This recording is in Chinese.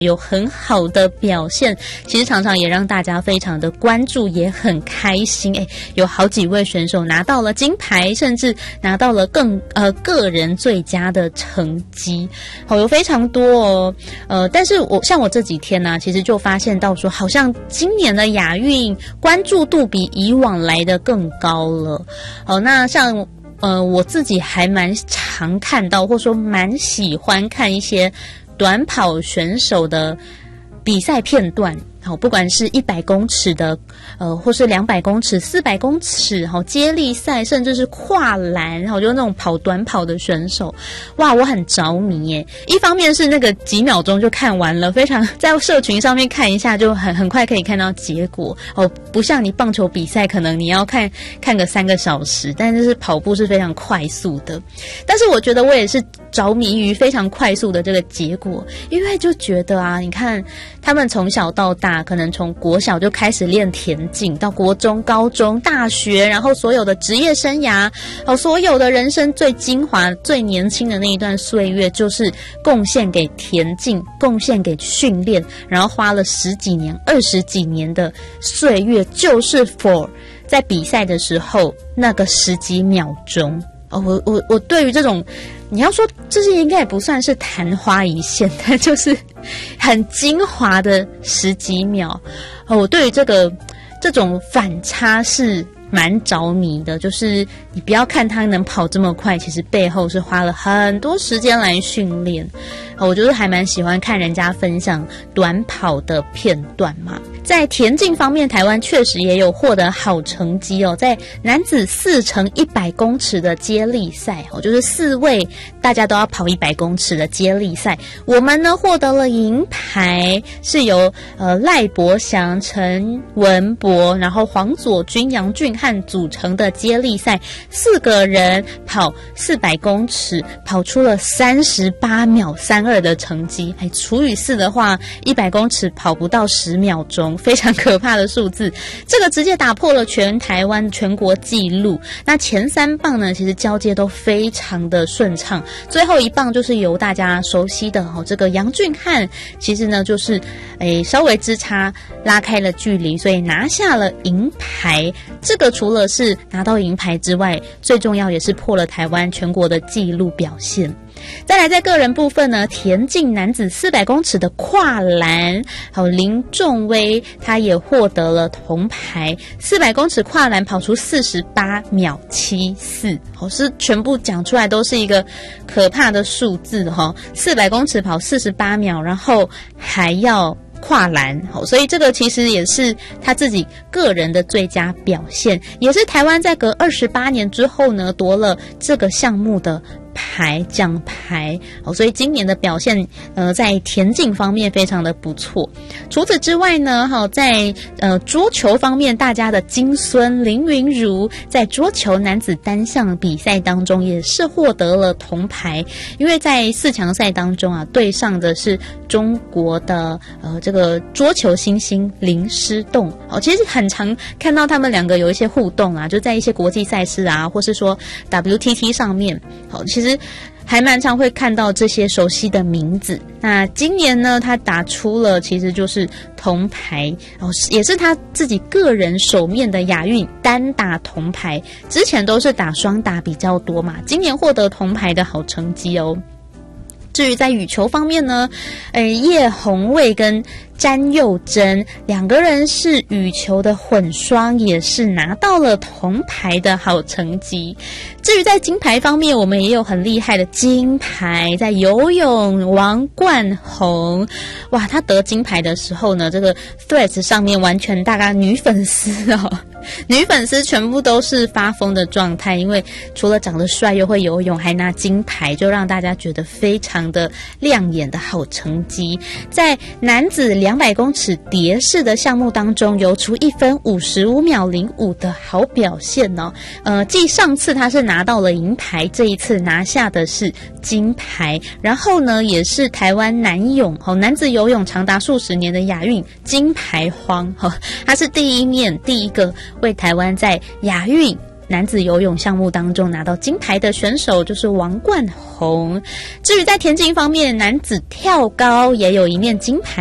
有很好的表现，其实常常也让大家非常的关注，也很开心。有好几位选手拿到了金牌，甚至拿到了个人最佳的成绩，有非常多哦。但是像我这几天呢，其实就发现到说，好像今年的亚运关注度比以往来的更高了。那像我自己还蛮常看到，或者说蛮喜欢看一些短跑选手的比赛片段，不管是100公尺的，或是200公尺、400公尺，接力赛，甚至是跨栏，就那种短跑的选手，哇，我很着迷耶！一方面是那个几秒钟就看完了，非常在社群上面看一下就很快可以看到结果不像你棒球比赛，可能你要看个3个小时，但是跑步是非常快速的。但是我觉得我也是着迷于非常快速的这个结果，因为就觉得啊，你看他们从小到大，可能从国小就开始练田径，到国中、高中、大学，然后所有的职业生涯，所有的人生最精华、最年轻的那一段岁月，就是贡献给田径，贡献给训练，然后花了10几年、20几年的岁月，就是 for 在比赛的时候那个10几秒钟。我对于这种，你要说这些应该也不算是昙花一现，但就是很精华的10几秒。我对于这种反差是蛮着迷的，就是你不要看他能跑这么快，其实背后是花了很多时间来训练。我就是还蛮喜欢看人家分享短跑的片段嘛。在田径方面，台湾确实也有获得好成绩在男子4×100公尺的接力赛，就是4位大家都要跑100公尺的接力赛，我们呢获得了银牌，是由赖伯祥、陈文博，然后黄佐君、杨俊汉组成的接力赛，4个人跑400公尺，跑出了38秒32的成绩。除以4的话，100公尺跑不到10秒钟，非常可怕的数字。这个直接打破了台湾全国纪录。那前3棒呢，其实交接都非常的顺畅，最后1棒就是由大家熟悉的这个杨俊汉，其实呢就是稍微之差拉开了距离，所以拿下了银牌。这个除了是拿到银牌之外，最重要也是破了台湾全国的纪录表现。再来，在个人部分呢，田径男子400公尺的跨栏，林仲威他也获得了铜牌，400公尺跨栏跑出48秒74，是全部讲出来都是一个可怕的数字400公尺跑48秒，然后还要跨栏，所以这个其实也是他自己个人的最佳表现，也是台湾在隔28年之后呢夺了这个项目的奖牌，所以今年的表现在田径方面非常的不错。除此之外呢，在桌球方面，大家的金孙林昀儒在桌球男子单项比赛当中也是获得了铜牌，因为在4强赛当中啊，对上的是中国的这个桌球新星林诗栋。其实很常看到他们2个有一些互动啊，就在一些国际赛事啊，或是说 WTT 上面，其实还蛮常会看到这些熟悉的名字。那今年呢，他打出了其实就是铜牌，也是他自己个人首面的亚运单打铜牌，之前都是打双打比较多嘛，今年获得铜牌的好成绩哦。至于在羽球方面呢，叶红卫跟詹佑珍2个人是羽球的混双，也是拿到了铜牌的好成绩。至于在金牌方面，我们也有很厉害的金牌，在游泳王冠宏，哇，他得金牌的时候呢，这个 Threads 上面完全大概女粉丝全部都是发疯的状态，因为除了长得帅又会游泳，还拿金牌，就让大家觉得非常的亮眼的好成绩。在男子200公尺蝶式的项目当中，游出1分55秒05的好表现哦。继上次他是拿到了银牌，这一次拿下的是金牌，然后呢也是台湾男子游泳长达数十年的亚运金牌荒，他是第一个为台湾在亚运男子游泳项目当中拿到金牌的选手就是王冠宏。至于在田径方面，男子跳高也有一面金牌。